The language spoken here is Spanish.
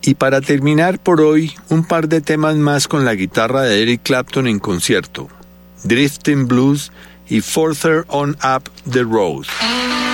Y para terminar por hoy, un par de temas más con la guitarra de Eric Clapton en concierto, Drifting Blues y Further On Up the Road.